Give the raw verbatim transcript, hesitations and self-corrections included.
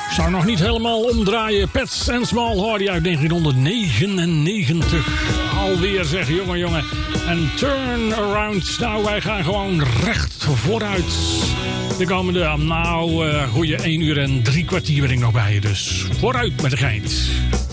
Zou nog niet helemaal omdraaien. Pets and Small hoorde je uit negentienhonderdnegenennegentig. Alweer zeg, jongen, jongen. En Turn Around. Nou, wij gaan gewoon recht vooruit. De komende, nou, uh, goeie één uur en drie kwartier ben ik nog bij je. Dus vooruit met de geit.